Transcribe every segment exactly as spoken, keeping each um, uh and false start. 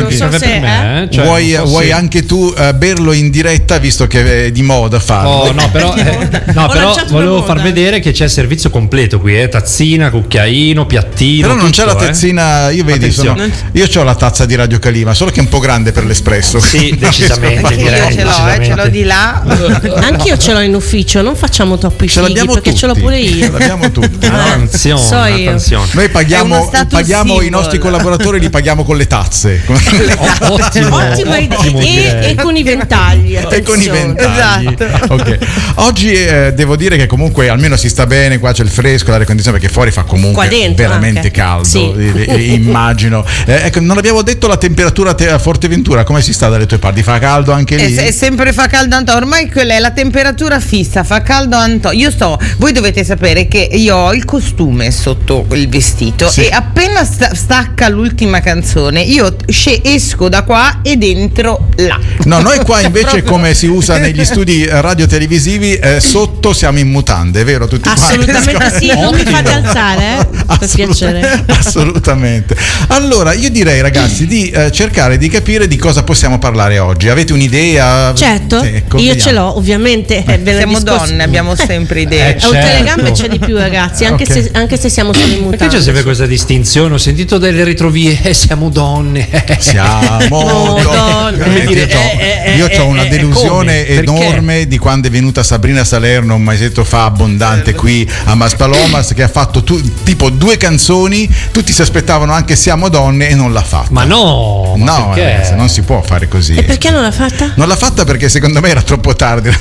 non so se per me, eh? cioè, vuoi, so vuoi se... anche tu uh, berlo in diretta, visto che è di moda farlo? Oh, no, però, eh, no, però volevo far vedere che c'è il servizio completo qui, eh? Tazzina, cucchiaino, piattino. Però non tutto, c'è la eh? tazzina, io vedi, sono, io ho la tazza di Radio Calima, solo che è un po' grande per l'espresso. Sì, decisamente. Anche io ce l'ho, eh, ce l'ho di là. Anch'io ce l'ho in ufficio, non facciamo troppo i Ce fighi l'abbiamo perché tutti, ce l'ho pure io. Ce l'abbiamo tutti. No? Attenzione, So io. attenzione. Noi È paghiamo, uno status paghiamo i symbol. nostri collaboratori, li paghiamo con le tazze. Oh, ottimo, Ottima idea. ottimo, E, direi. e con i ventagli. E con i attenzione. ventagli. Esatto. Ok. Oggi eh, devo dire che comunque almeno si sta bene, qua c'è il fresco, l'aria condizionata, perché fuori fa comunque Qua dentro veramente anche. caldo. Sì. eh, eh, immagino. Eh, ecco, non abbiamo detto la temperatura te- a Forteventura, come si sta dalle tue parti? Fa caldo anche lì? E, e sempre fa caldo Anto, ormai quella è la temperatura fissa, fa caldo Anto. Io sto, voi dovete sapere che io ho il costume sotto il vestito Sì. e appena sta- stacca l'ultima canzone io sce- esco da qua e dentro là. No, noi qua invece, Proprio- come si usa negli studi radiotelevisivi, eh, sotto siamo in mutande, vero? Tutti Assolutamente quanti? sì, non mi fate alzare, eh? Per Assolut- piacere. Assolutamente. Allora, io direi, ragazzi, di eh, cercare di capire di cosa possiamo parlare oggi. Avete un'idea? Certo, Ecco, io vediamo. ce l'ho, ovviamente. eh, venerdì Siamo scorso- donne, abbiamo sempre idee. Eh, A un certo. telegamma c'è di più, ragazzi, anche, Ok. se, anche se siamo solo in mutande. Perché c'è sempre questa distinzione? Ho sentito delle ritrovie, eh, siamo donne. Siamo Oh, donne. donne. Veramente, Dire, io c'ho- eh, eh, io eh, ho una eh, delusione come? enorme di quando è venuta Sabrina Salerno un mesetto fa abbondante qui a Maspalomas, che ha fatto tu- tipo due canzoni, tutti si aspettavano anche Siamo donne e non l'ha fatta. Ma no, ma no, perché? ragazzi, non si può fare così. E perché non l'ha fatta? Non l'ha fatta perché secondo me era troppo tardi.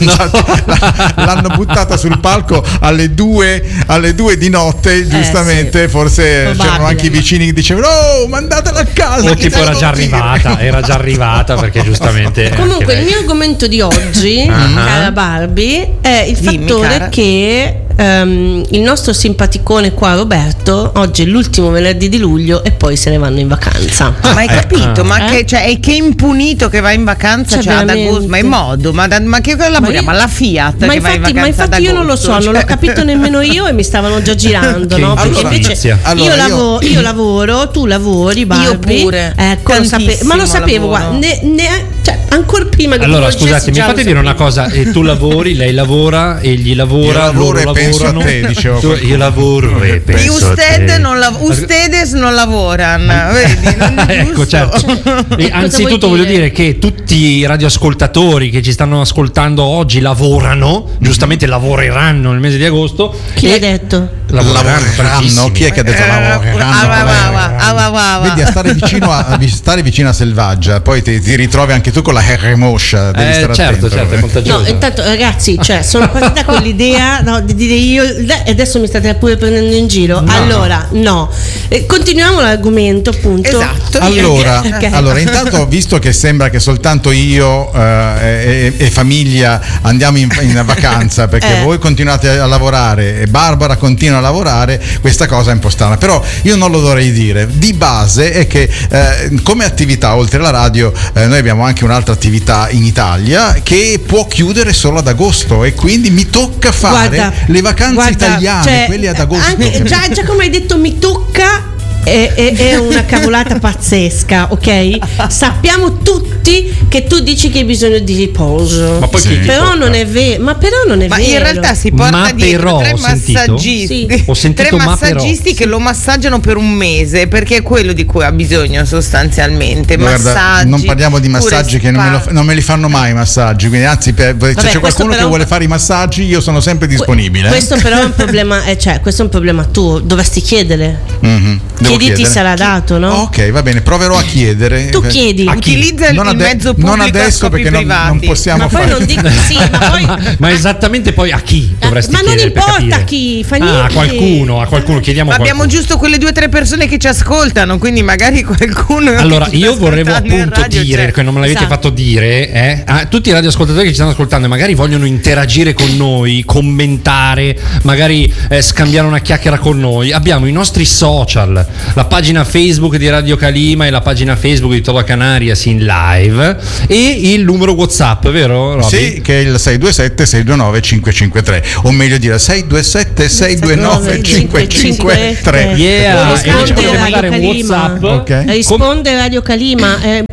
L'hanno buttata sul palco alle due, alle due di notte, giustamente. sì. Forse Probabile. c'erano anche i vicini che dicevano: oh, mandatela a casa. O che tipo era devo già dire." arrivata, era già arrivata perché giustamente. Comunque anche il lei- mio argomento di oggi, Ah. cara Barbie, è il Dimmi, fattore cara. che ehm, il nostro simpaticone qua Roberto oggi è l'ultimo venerdì di luglio e poi se ne vanno in vacanza. Ma hai capito? Ah. Ma Eh? che, cioè, è che impunito che va in vacanza, Cioè, cioè, ad veramente. agosto, ma è modo, ma, da- ma che lavoriamo? Ma io- Alla Fiat Ma che va in infatti, vacanza ma infatti ad io non lo agosto, so, non l'ho cioè. capito nemmeno io e mi stavano già girando, Che no? Perché allora- invece allora io, io- lavo- io lavoro, tu lavori, Barbie. Io pure, Ecco, lo sape- tantissimo ma lo sapevo, lavoro. guarda, ne, ne- cioè, ancora prima che Allora, tu lo dicessi, scusate, mi già fate lo dire una sapevo. cosa: e tu lavori, lei lavora, egli lavora, Io lavoro loro e penso a lavorano. te, dicevo Tu- qualcuno. io lavoro e Gli penso a usted te. non lav- ustedes non lavorano, vedi? Non è Ecco, giusto. certo. E cosa anzitutto vuoi voglio dire? dire che tutti i radioascoltatori che ci stanno ascoltando oggi lavorano, giustamente lavoreranno nel mese di agosto. Chi e l'ha detto? Lavoreranno, Lavoreranno. tantissimi. Chi è che ha detto Eh, lavoreranno? ah, va, va, va, ah, va, va, va. Vedi, a stare vicino a, a stare vicino a Selvaggia, poi ti, ti ritrovi anche tu con la R moscia. Devi Eh, stare certo, attento. certo, è contagioso. No, intanto ragazzi, cioè, sono partita con l'idea no, di dire io e adesso mi state pure prendendo in giro. No, allora, no. Eh, continuiamo l'argomento, appunto. Esatto. Allora, Ok. allora, intanto, visto che sembra che soltanto io eh, e, e famiglia andiamo in, in vacanza, perché Eh. voi continuate a lavorare e Barbara continua a lavorare, questa cosa è un po' strana. Però io non lo dovrei dire. Di base è che eh, come attività, oltre alla radio, eh, noi abbiamo anche un'altra attività in Italia che può chiudere solo ad agosto, e quindi mi tocca fare Guarda, le vacanze guarda, italiane, cioè, quelle ad agosto. anche- già, già come hai detto, mi tocca. È, è- è una cavolata pazzesca, ok? Sappiamo tutti che tu dici che hai bisogno di riposo. Ma poi Sì. chi ti però tocca? non è vero, ma però non è Ma vero. in realtà si porta Ma dietro però, tre ho sentito? massaggisti, Sì. Ho sentito tre ma però. massaggisti che lo massaggiano per un mese, perché è quello di cui ha bisogno sostanzialmente. Guarda, massaggi, non parliamo di pure massaggi che non me, lo- spa. non me li fanno mai i massaggi, quindi anzi per- se Vabbè, c'è questo qualcuno però- che vuole fare i massaggi io sono sempre Que- disponibile. eh. Questo però è un problema, eh, cioè, questo è un problema tuo, dovresti chiedere. Mhm, devo Chiedi, ti chiedere. sarà dato, no? Ok, va bene, proverò a chiedere. Tu chiedi. A chi? Utilizza il Non, ade- mezzo pubblico non a adesso scopi perché non, privati. non possiamo Ma poi fare. non dico sì, ma poi Ma esattamente poi a chi dovresti ma non chiedere per importa capire? chi, fa Ah, a niente. qualcuno, a qualcuno, chiediamo Ma a abbiamo qualcuno. giusto quelle due o tre persone che ci ascoltano, quindi magari qualcuno. Allora, che ci io sta vorrevo ascoltando in appunto radio dire, c'è. che non me l'avete Esatto. fatto dire, eh, a tutti i radioascoltatori che ci stanno ascoltando e magari vogliono interagire con noi, commentare, magari eh, scambiare una chiacchiera con noi, abbiamo i nostri social, la pagina Facebook di Radio Calima e la pagina Facebook di Toda Canarias in live e il numero WhatsApp, vero Roby? Sì, che è il sei due sette sei due nove cinque cinque tre, o meglio dire sei due sette sei due nove cinque cinque tre. Yeah, Risponde e ci potete Radio mandare un Calima. WhatsApp. Ok. Risponde Radio Calima, eh,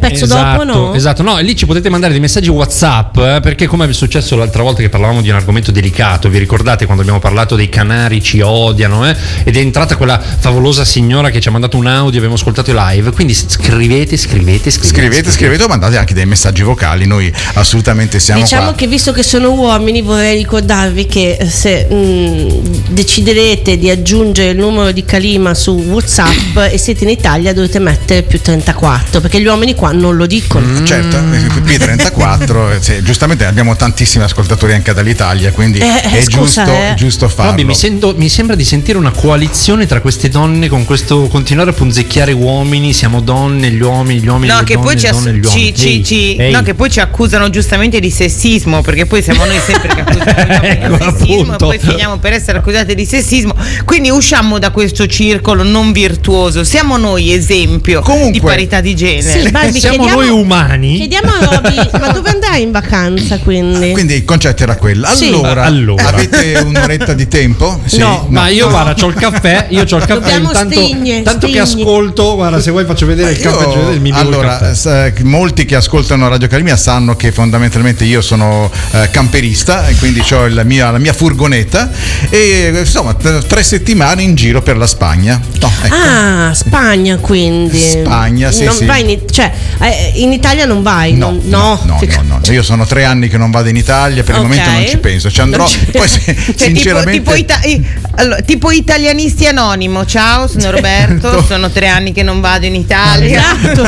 pezzo esatto, dopo no? Esatto, no, e lì ci potete mandare dei messaggi WhatsApp, eh, perché come è successo l'altra volta che parlavamo di un argomento delicato, vi ricordate quando abbiamo parlato dei canari ci odiano, eh? Ed è entrata quella favolosa signora che ci ha mandato un audio, abbiamo ascoltato live, quindi scrivete, scrivete, scrivete. Scrivete, scrivete o mandate anche dei messaggi vocali, noi assolutamente siamo Diciamo qua. che visto che sono uomini vorrei ricordarvi che se mh, deciderete di aggiungere il numero di Kalima su WhatsApp e siete in Italia dovete mettere più trentaquattro, perché gli uomini qua non lo dicono. Mm. Certo, P trentaquattro, sì, giustamente abbiamo tantissimi ascoltatori anche dall'Italia, quindi eh, è scusa, giusto, eh. giusto farlo. Robby, mi, sento, mi sembra di sentire una coalizione tra queste donne con questo continuare a punzecchiare uomini, siamo donne, gli uomini, gli uomini, No, le che donne, poi ci, le donne, gli ci, uomini. ci, Ehi, ci- ehi. no, che poi ci accusano giustamente di sessismo, perché poi siamo noi sempre che accusiamo gli uomini Ecco, di sessismo appunto. e poi finiamo per essere accusati di sessismo. Quindi usciamo da questo circolo non virtuoso. Siamo noi esempio Comunque, di parità di genere. Sì, Barbie, Siamo chiediamo- noi umani? Chiediamo a Robby, ma dove andrai in vacanza quindi? Quindi il concetto era quello. Sì. Allora, Allora. avete un'oretta di tempo? Sì? No. Ma io guarda, c'ho il caffè, io c'ho il caffè, Dobbiamo intanto, stigne, tanto che stigni. ascolto, guarda, se vuoi faccio vedere il Io- caffè, faccio vedere, mi bevo il allora, caffè. s- molti che ascoltano Radio Calimia sanno che fondamentalmente io sono eh, camperista e quindi ho la mia, la mia furgonetta e insomma t- tre settimane in giro per la Spagna. No, ecco. Ah, Spagna quindi. Spagna, sì, non sì. vai in, cioè, eh, in Italia non vai? No, non- no, no, Che- no, no. Io sono tre anni che non vado in Italia, per il Ok. momento non ci penso, ci andrò. Non ci- Poi se- Cioè, tipo, sinceramente tipo, ita- i- allora, tipo Italianisti Anonimo. Ciao, sono Roberto, Certo. sono tre anni che non vado in Italia.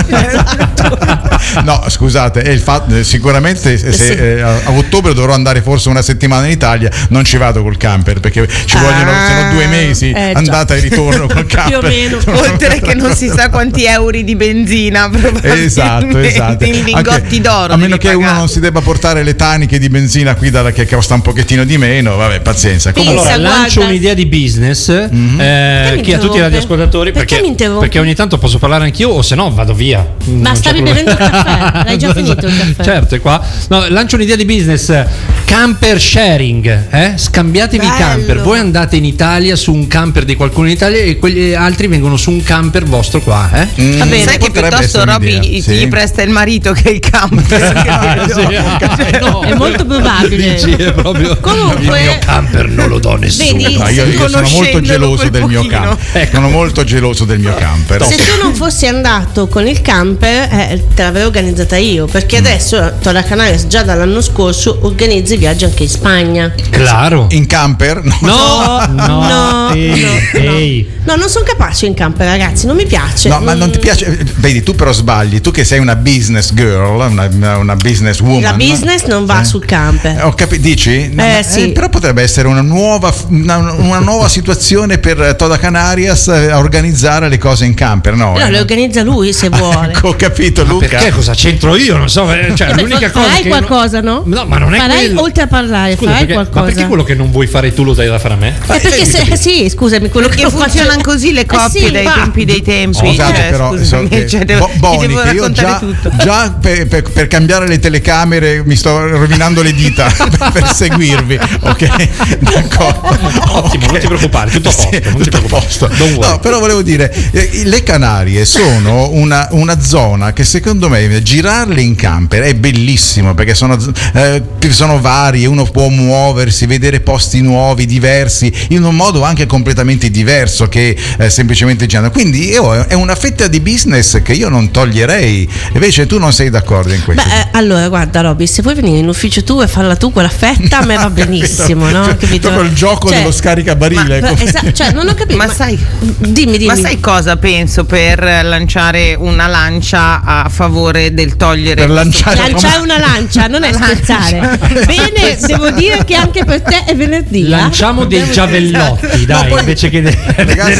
Esatto. no, scusate, è il fatto, eh, sicuramente se, Sì. eh, a, a ottobre dovrò andare forse una settimana in Italia, non ci vado col camper perché ci Ah, vogliono sono due mesi eh, già. andata e ritorno col camper. Più o meno. Oltre che non si sa quanti euro di benzina, probabilmente. Esatto, esatto. In lingotti Anche- d'oro. a meno devi che uno pagare. non si debba portare le taniche di benzina qui dalla, che costa un pochettino di meno, vabbè, pazienza. Pensa, Comunque, Allora, lancio guarda. un'idea di business eh, mi chi a tutti i interrompe? radioascoltatori Perché perché, mi interrompi? perché ogni tanto posso parlare anch'io o se no vado via. Ma Non stavi c'è bevendo il problema. caffè? L'hai già finito il caffè? Certo, è qua. No, lancio un'idea di business. Camper sharing, eh? Scambiatevi i Bello. camper. Voi andate in Italia su un camper di qualcuno in Italia e quelli altri vengono su un camper vostro qua, eh? mm, Va bene. Sai che potrebbe piuttosto essere Robby un'idea, gli, sì. gli presta il marito che è il camper. Sì, ah, no. È molto probabile. Dici, è proprio Comunque- il mio camper non lo do a nessuno. Vedi? No, io, io sono molto Conoscendolo geloso quel del mio pochino. camper. Ecco. Sono molto geloso del mio camper. Se tu non fossi andato con il camper, eh, te l'avrei organizzata io. Perché adesso Torre Canaries già dall'anno scorso organizza i viaggi anche in Spagna. Claro. In camper? No. No, no, no, ehi, no, ehi. no, non sono capace in camper, ragazzi. Non mi piace. No, ma non ti piace? Vedi, tu però sbagli. Tu che sei una business girl, una, una business woman. La business non va Eh. sul camper. Ho capito, dici? No, Eh, ma- sì. però potrebbe essere una nuova, una, una nuova situazione per Toda Canarias eh, a organizzare le cose in camper, no? No, eh? le organizza lui se vuole. Ecco, ho capito, Ma Luca. perché cosa c'entro io? Non so, eh, cioè, Eh beh, l'unica cosa farai che qualcosa, no? No, ma non è Farai, quello. oltre a parlare, Scusa, farai perché, qualcosa. ma perché quello che non vuoi fare tu lo dai da fare a me? Eh, perché se, sì, scusami, quello che Che non funzionano faccio- così le Eh coppie sì, dai ma- tempi dei tempi. Scusate, cioè, però scusami, so che cioè, devo, Bo- ti Boni, devo che io raccontare già, tutto. già per, per- per cambiare le telecamere mi sto rovinando le dita per, per seguirvi, ok? D'accordo. Ottimo, Ok. non ti preoccupare, tutto a posto, Sì, non ti tutto a preoccupare. posto. Don't worry. No, però volevo dire, eh, le Canarie sono una, una zona che secondo me girarle in camper è bellissimo perché sono, eh, sono varie, uno può muoversi, vedere posti nuovi, diversi, in un modo anche completamente diverso che eh, semplicemente girando. Quindi io, è una fetta di business che io non toglierei. Invece tu non sei d'accordo in questo? Beh, eh, allora guarda Robby, se vuoi venire in ufficio tu e farla tu quella fetta a me va benissimo, no? Capito? Proprio il gioco Cioè, dello scaricabarile. ma- come- esa- cioè, non ho capito. Ma sai- dimmi, dimmi. Ma sai cosa penso per lanciare una lancia a favore del togliere Per questo- lanciare Lanciare una lancia, non è Una lancia. scherzare. Bene, devo dire che anche per te è venerdì. eh? Lanciamo dei Devo- giavellotti, dai, No, poi- invece che dei Ragazzi,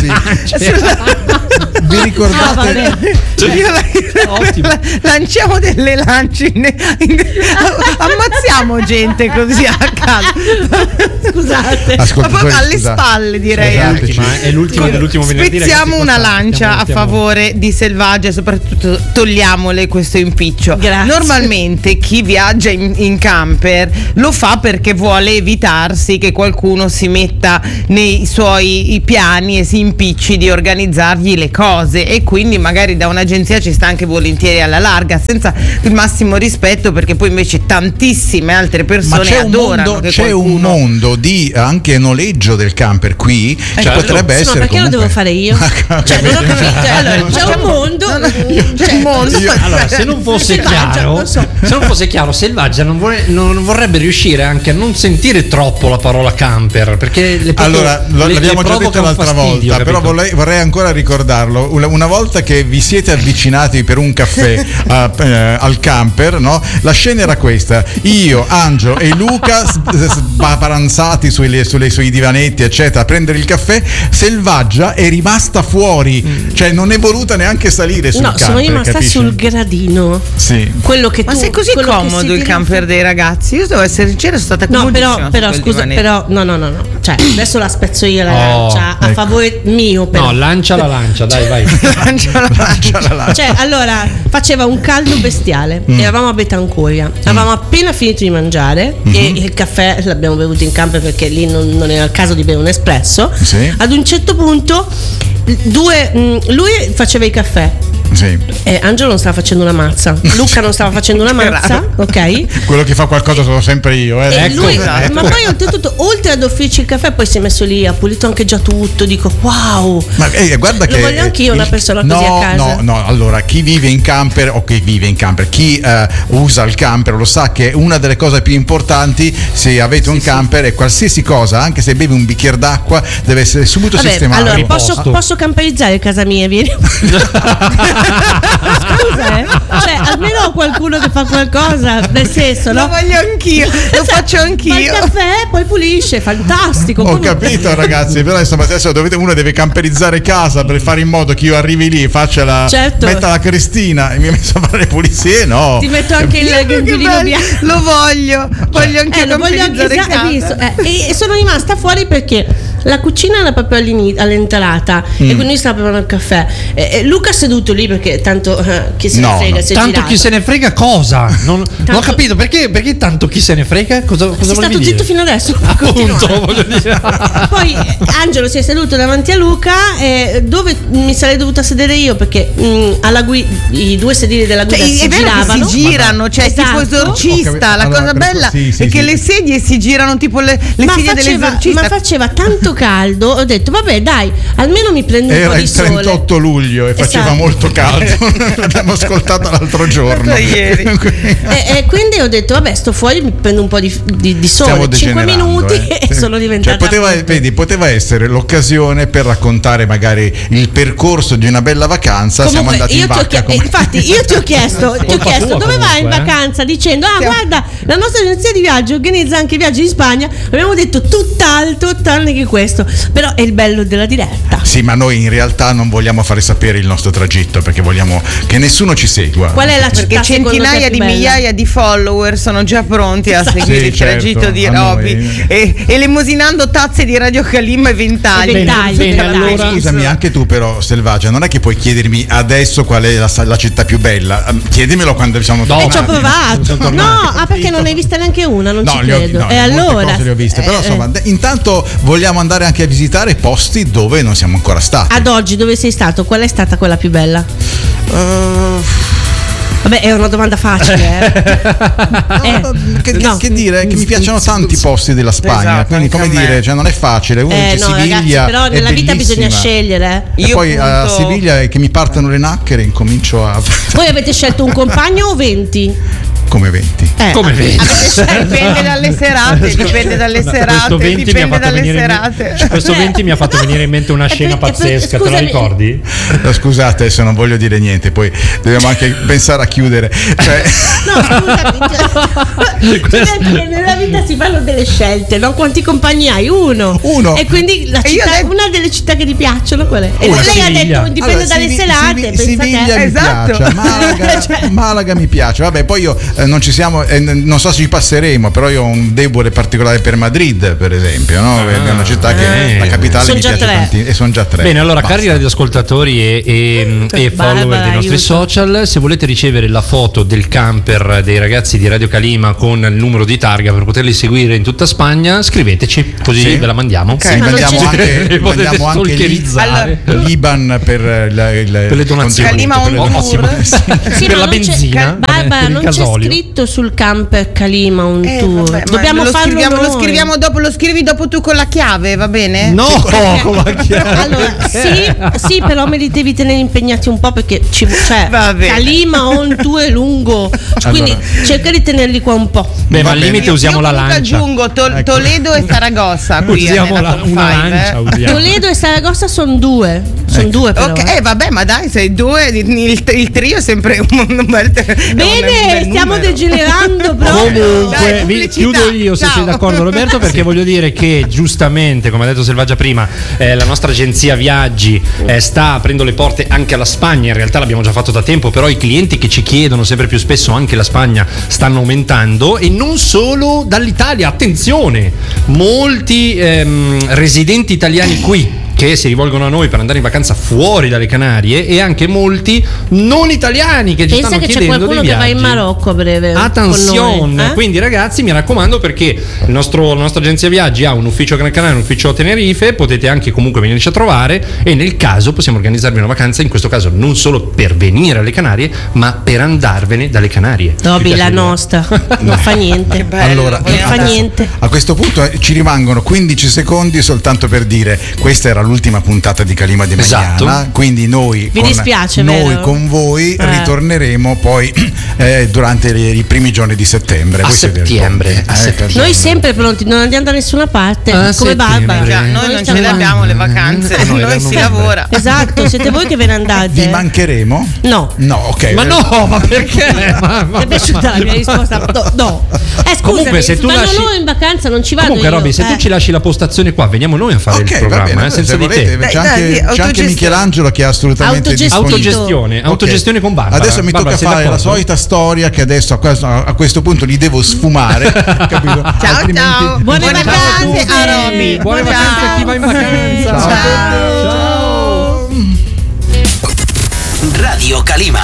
vi Ah, ricordate? vabbè. Io la- Ottimo. la- lanciamo delle lance in- in- ammazziamo gente così a caso Scusate. ma Ascoltatori, proprio alle scusate. spalle direi È Scusate. l'ultima, eh, è l'ultima dell'ultimo venerdì. spezziamo ragazzi, una qua lancia stiamo- a stiamo- favore di Selvaggia e soprattutto togliamole questo impiccio. Grazie. Normalmente chi viaggia in, in camper lo fa perché vuole evitarsi che qualcuno si metta nei suoi i piani e si impicci di organizzargli le le cose, e quindi magari da un'agenzia ci sta anche volentieri alla larga, senza il massimo rispetto, perché poi invece tantissime altre persone Ma c'è un adorano mondo, che c'è qualcuno... un mondo di anche noleggio del camper qui che certo. potrebbe Sì, ma essere perché lo comunque... devo fare io? Cioè, non ho capito. Allora, c'è un mondo. C'è un mondo. Io- Allora, se non fosse Selvaggia, chiaro, non so. se non fosse chiaro, Selvaggia non, vorre- non vorrebbe riuscire anche a non sentire troppo la parola camper, perché le proprio- Allora, lo- le- l'abbiamo le già provoca detto un l'altra fastidio, volta, però capito? vorrei, vorrei ancora ricordarlo. Una, una volta che vi siete avvicinati per un caffè a- eh, al camper, no? La scena era questa: io, Angelo e Luca s- s- sparanzati sui, sulle, sui divanetti, eccetera, a prendere il caffè. Selvaggia è rimasta fuori, Mm. cioè non è voluta neanche salire sul No, camper. sono rimasta capisci? sul gradino. Sì. Quello che Ma tu, sei così quello che comodo si il tira camper dei ragazzi? Io devo essere sincera, sono stata No, comodissima però, su però quel scusa, divanetto. però no, no, no, no. Cioè, adesso la spezzo io la Oh, lancia a ecco. favore mio, però. No, lancia la lancia, dai, vai. Lanciala, Lanciala là. Cioè, allora, faceva un caldo bestiale. Mm. Eravamo a Betancuria. Avevamo appena finito di mangiare Mm-hmm. e il caffè l'abbiamo bevuto in camper perché lì non, non era il caso di bere un espresso. Sì. Ad un certo punto, due, mh, lui faceva i caffè. Sì. Eh, Angelo non stava facendo una mazza, Luca non stava facendo una Che mazza, raro. ok? Quello che fa qualcosa sono sempre io, eh. E Ecco, lui, ecco. ma poi oltretutto, oltre ad offrirci il caffè, poi si è messo lì, ha pulito anche già tutto. Dico, wow, Ma eh, guarda Lo che voglio anch'io una il- persona no, così a casa. No, no, allora chi vive in camper o chi vive in camper, chi eh, usa il camper lo sa che una delle cose più importanti se avete un camper è qualsiasi cosa, anche se bevi un bicchiere d'acqua, deve essere subito vabbè, sistemato. allora riposto. posso, posso camperizzare casa mia, vieni. Scusa, eh? Cioè, almeno ho qualcuno che fa qualcosa, nel senso, Lo no? voglio anch'io, lo faccio Fa il anch'io. caffè, poi pulisce, fantastico. Ho Comunque- capito ragazzi, però insomma adesso dovete, uno deve camperizzare casa per fare in modo che io arrivi lì, faccia la Certo. metta la Cristina e mi ha messo a fare le pulizie, no. Ti metto anche il Che grembiulino bello, bianco. lo voglio, voglio anche Eh, lo voglio anche camperizzare sa- hai casa. visto? Eh, e, e sono rimasta fuori perché la cucina era proprio all'ini- all'entrata Mm. e quindi stava preparando il caffè. E, e Luca seduto lì perché tanto eh, chi se ne No, frega, no. si è Tanto girato. chi se ne frega cosa? Non, non ho Tanto- capito perché, perché tanto chi se ne frega? Cosa, cosa Sei volevi stato dire? zitto fino adesso. Appunto, voglio dire. Poi eh, Angelo si è seduto davanti a Luca e dove mi sarei dovuta sedere io perché mh, alla guida i due sedili della Cioè, guida è si vero che giravano. si girano, cioè Esatto. tipo Ho esorcista. capito. La Allora, cosa per- bella sì, sì, è che sì. le sedie si girano tipo le, le ma, sedie faceva, dell'esorcista. ma faceva tanto caldo, ho detto vabbè dai, almeno mi prendo un po' Era di il sole. trentotto luglio e faceva Esatto. molto caldo. L'abbiamo ascoltato l'altro giorno. L'altro ieri. E, e quindi ho detto vabbè sto fuori, mi prendo un po' di, di, di Stiamo sole, cinque degenerando, minuti eh. e sono diventata Cioè, poteva, appunto- vedi, poteva essere l'occasione per raccontare magari il percorso di una bella vacanza. Siamo Comunque, andati io in ti ho vacca. chie- come- eh, infatti io ti ho chiesto, ti ho Colpa chiesto tua dove vai in comunque, eh? vacanza dicendo ah Siamo- guarda la nostra agenzia di viaggio organizza anche viaggi in Spagna, abbiamo detto tutt'altro tranne che questo, però è il bello della diretta. Sì, ma noi in realtà non vogliamo fare sapere il nostro tragitto perché vogliamo che nessuno ci segua. Qual è la città Perché secondo te centinaia più di bella? migliaia di follower sono già pronti a seguire Sì, il certo, tragitto di a Roby noi. e, e lemosinando tazze di Radio Kalimma e ventagli. E ventagli, Bene, ventagli. allora- Scusami, anche tu però Selvaggia, non è che puoi chiedermi adesso qual è la, la città più bella. Ehm, Chiedimelo quando siamo No, E tornati. ci ho provato. Sono No, tornati. ah perché non ne hai vista neanche una, non No, ci le ho- credo. no, e molte allora cose le ho viste, però eh, insomma, eh. de- intanto vogliamo andare anche a visitare posti dove non siamo ancora stati. Ad oggi dove sei stato? Qual è stata quella più bella? Uh, Vabbè, è una domanda facile, eh. Eh, no, che, no. che dire, che mi piacciono tanti posti della Spagna, Esatto, quindi come anche a me. dire, cioè non è facile. Uno Eh, dice no, ragazzi, Siviglia, però è nella vita bisogna bellissima. scegliere. eh. E Io poi a appunto- Siviglia è che mi partono le nacchere, incomincio a Voi avete scelto un compagno o venti? come venti. Eh, Come vedi? avete scelto- Dipende dalle serate, dipende dalle No, serate, questo venti mi ha dipende fatto dalle venire in- serate. questo Beh. venti mi ha fatto venire in mente una E scena per- e per- pazzesca, te la scusami. ricordi? No, scusate, adesso non voglio dire niente, poi dobbiamo anche pensare a chiudere. Cioè, No, scusami, cioè, cioè, perché nella vita si fanno delle scelte, no? Quanti compagni hai? Uno. Uno. E quindi la E io città, ho detto- una delle città che ti piacciono qual è? E Una, lei ha Siviglia. detto dipende allora, dalle Sivi- serate, Sivi- pensa Siviglia te. mi Esatto. piace, Malaga, Cioè- Malaga mi piace. Vabbè, poi io eh, non ci siamo, eh, non so se ci passeremo, però io ho un debole particolare per Madrid, per esempio, no? Ah, è una città che eh. la capitale Son mi già piace tre. tantissimo e sono già tre. Bene, allora, Basta. cari radioascoltatori e, e, e Barbara, follower dei nostri aiuto. social, se volete ricevere la foto del camper dei ragazzi di Radio Calima con il numero di targa per poterli seguire in tutta Spagna, scriveteci, così Sì. ve la mandiamo. Sì, Ma non mandiamo c'è- anche, Li potete mandiamo anche stalkerizzare. Per le donazioni. Calima per le on donazioni. tour. Sì, per ma la non c'è- benzina, Cal- Barbara, per il non c'è gasolio. scritto sul camper Calima un Eh, tour. vabbè, ma Dobbiamo lo farlo scriviamo, lo noi. scriviamo dopo, lo scrivi dopo tu con la chiave, va bene? No, con la chiave. Allora, sì, sì, però me li devi tenere impegnati un po' perché ci, cioè, Va bene. Calima on tour è lungo, quindi Allora. cerca di tenerli qua un po'. Beh, ma Va al bene. limite usiamo Io la comunque lancia. aggiungo Tol- Ecco. Toledo e Saragossa qui Usiamo nella la- top una five, lancia, eh. usiamo. Toledo e Saragossa sono due, sono Ecco. due però. Ok, eh. eh, vabbè, ma dai, sei due, il, il trio è sempre un, un bel è un Bene, bel stiamo numero. degenerando proprio. Comunque, Dai, vi pubblicità. chiudo io se Ciao. sei d'accordo, Roberto, perché voglio dire che giustamente, come ha detto Selvaggia prima, eh, la nostra agenzia viaggi eh, sta aprendo le porte anche alla Spagna. In realtà l'abbiamo già fatto da tempo, però i clienti che ci chiedono sempre più spesso anche la Spagna stanno aumentando, e non solo dall'Italia. Attenzione, molti ehm, residenti italiani qui che si rivolgono a noi per andare in vacanza fuori dalle Canarie, e anche molti non italiani che ci Pensa stanno che c'è chiedendo qualcuno dei che va in viaggi. Marocco a breve. Attenzione, con noi, eh? quindi ragazzi, mi raccomando, perché il nostro, la nostra agenzia viaggi ha un ufficio a Gran Canaria, un ufficio a Tenerife, potete anche comunque venirci a trovare, e nel caso possiamo organizzarvi una vacanza, in questo caso non solo per venire alle Canarie, ma per andarvene dalle Canarie. Dobby, Vi la piace l'idea? nostra, non fa niente. bello, Allora, non fa adesso- niente. a questo punto eh, ci rimangono quindici secondi soltanto per dire: questa era l'ultima puntata di Calima di Magnana, Esatto. quindi noi, Vi con, dispiace, noi vero? con voi Eh. ritorneremo poi eh, durante i primi giorni di settembre. A Voi siete settembre, pronti? a settembre. Noi sempre pronti, non andiamo da nessuna parte, A come Barbara. settembre. Già, noi non ce stiamo le là. abbiamo le vacanze, Ah, noi noi era si novembre. lavora. Esatto, siete voi che ve ne andate. Vi mancheremo? No. No, ok. Ma no, ma perché? Ma- ma- Ti è piaciuta la mia risposta? No. no. Eh, scusami, Comunque, se tu vanno lasci- loro in vacanza, non ci vado Comunque, io. Robby, se tu eh. ci lasci la postazione qua, veniamo noi a fare Ok, il va programma, bene, eh, senza se di volete, te. c'è, Dai, anche, dai, c'è anche autogestione. Michelangelo che è assolutamente Autogestito. disponibile. Autogestione, Ok. autogestione con Barbara. Adesso mi Barbara, tocca sei fare la d'accordo? solita storia che adesso a questo, a questo punto li devo sfumare. Capito? Ciao, Altrimenti- ciao. Buone Buone vacanze vacanze a Roby. Buone Ciao. vacanze a chi va in vacanza. Ciao. Ciao. Radio Calima.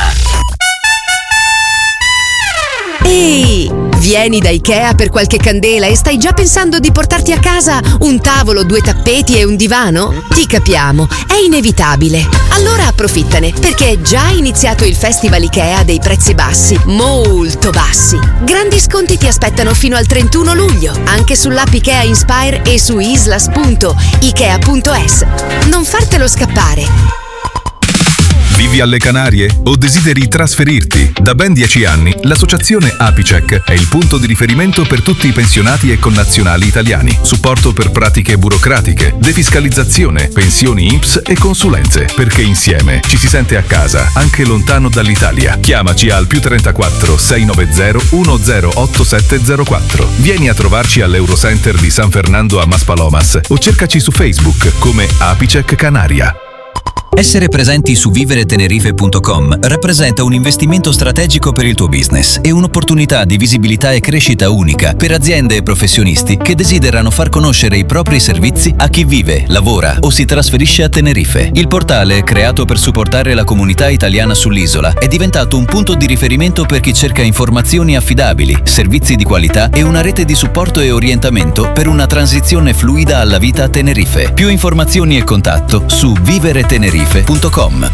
Ehi, vieni da Ikea per qualche candela e stai già pensando di portarti a casa un tavolo, due tappeti e un divano? Ti capiamo, è inevitabile. Allora approfittane, perché è già iniziato il Festival Ikea dei prezzi bassi, molto bassi. Grandi sconti ti aspettano fino al trentuno luglio, anche sull'app Ikea Inspire e su islas punto ikea punto es. Non fartelo scappare. Vivi alle Canarie o desideri trasferirti? Da ben dieci anni l'associazione Apicec è il punto di riferimento per tutti i pensionati e connazionali italiani. Supporto per pratiche burocratiche, defiscalizzazione, pensioni I N P S e consulenze. Perché insieme ci si sente a casa, anche lontano dall'Italia. Chiamaci al più trentaquattro sei novanta uno zero otto sette zero quattro. Vieni a trovarci all'Eurocenter di San Fernando a Maspalomas o cercaci su Facebook come Apicec Canaria. Essere presenti su vivere tenerife punto com rappresenta un investimento strategico per il tuo business e un'opportunità di visibilità e crescita unica per aziende e professionisti che desiderano far conoscere i propri servizi a chi vive, lavora o si trasferisce a Tenerife. Il portale, creato per supportare la comunità italiana sull'isola, è diventato un punto di riferimento per chi cerca informazioni affidabili, servizi di qualità e una rete di supporto e orientamento per una transizione fluida alla vita a Tenerife. Più informazioni e contatto su vivere tenerife punto com.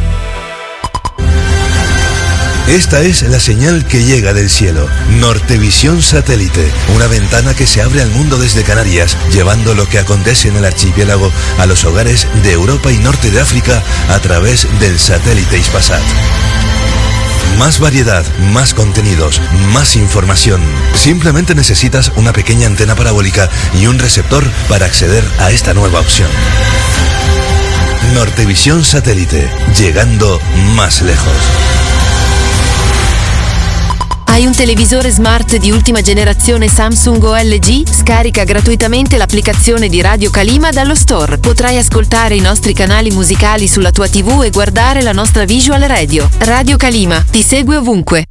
Esta es la señal que llega del cielo. Nortevisión Satélite, una ventana que se abre al mundo desde Canarias, llevando lo que acontece en el archipiélago a los hogares de Europa y norte de África a través del satélite Hispasat. Más variedad, más contenidos, más información. Simplemente necesitas una pequeña antena parabólica y un receptor para acceder a esta nueva opción. Nortevisión Satélite, llegando más lejos. Hai un televisore smart di ultima generazione Samsung o L G? Scarica gratuitamente l'applicazione di Radio Calima dallo store. Potrai ascoltare i nostri canali musicali sulla tua tivù e guardare la nostra visual radio. Radio Calima ti segue ovunque.